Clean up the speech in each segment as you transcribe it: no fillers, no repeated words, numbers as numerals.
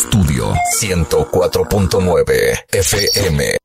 Estudio 104.9 FM.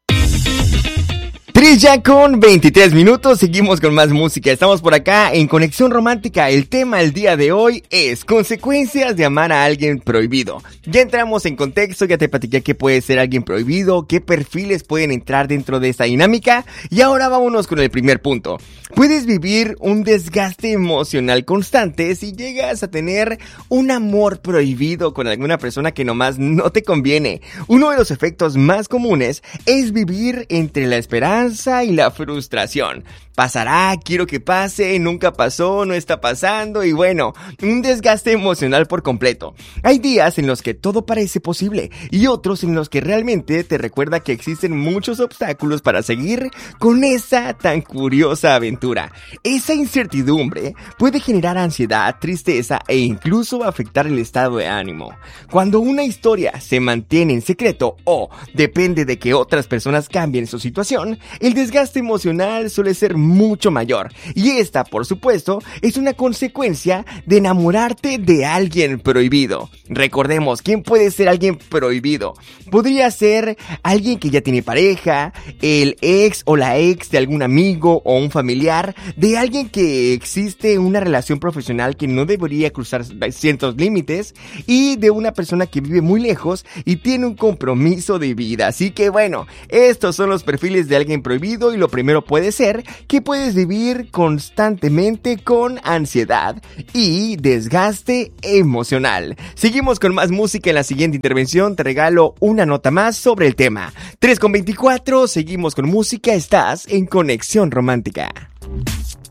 3 ya con 23 minutos, seguimos con más música. Estamos por acá en Conexión Romántica. El tema el día de hoy es consecuencias de amar a alguien prohibido. Ya entramos en contexto, ya te platiqué qué puede ser alguien prohibido, qué perfiles pueden entrar dentro de esta dinámica. Y ahora vámonos con el primer punto. Puedes vivir un desgaste emocional constante si llegas a tener un amor prohibido con alguna persona que nomás no te conviene. Uno de los efectos más comunes es vivir entre la esperanza y la frustración. Pasará, quiero que pase, nunca pasó, no está pasando y bueno, un desgaste emocional por completo. Hay días en los que todo parece posible y otros en los que realmente te recuerda que existen muchos obstáculos para seguir con esa tan curiosa aventura. Esa incertidumbre puede generar ansiedad, tristeza e incluso afectar el estado de ánimo. Cuando una historia se mantiene en secreto o depende de que otras personas cambien su situación, el desgaste emocional suele ser mucho mayor. Y esta, por supuesto, es una consecuencia de enamorarte de alguien prohibido. Recordemos, ¿quién puede ser alguien prohibido? Podría ser alguien que ya tiene pareja, el ex o la ex de algún amigo o un familiar, de alguien que existe una relación profesional que no debería cruzar ciertos límites y de una persona que vive muy lejos y tiene un compromiso de vida. Así que bueno, estos son los perfiles de alguien prohibido y lo primero puede ser que puedes vivir constantemente con ansiedad y desgaste emocional. Seguimos con más música. En la siguiente intervención te regalo una nota más sobre el tema. 3:24, seguimos con música, estás en Conexión Romántica.